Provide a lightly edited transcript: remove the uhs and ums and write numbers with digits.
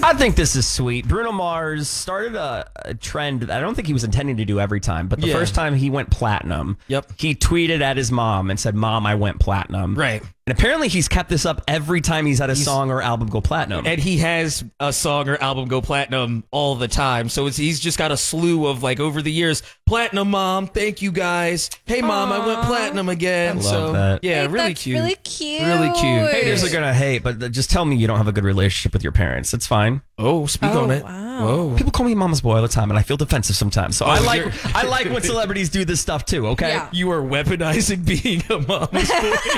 I think this is sweet. Bruno Mars started a trend that I don't think he was intending to do every time, but the first time he went platinum, he tweeted at his mom and said, "Mom, I went platinum." Right. And apparently he's kept this up every time he's had a song or album go platinum. And he has a song or album go platinum all the time. So he's just got a slew of, like, over the years, platinum, Mom, thank you guys. Hey, Mom, I went platinum again. I love that. Yeah, Hey, really that's cute. really cute. Really cute. Haters are going to hate, but just tell me you don't have a good relationship with your parents. It's fine. Oh, speak on it. Wow. Whoa. People call me mama's boy all the time, and I feel defensive sometimes. So I like when celebrities do this stuff too, okay? Yeah. You are weaponizing being a mama's boy.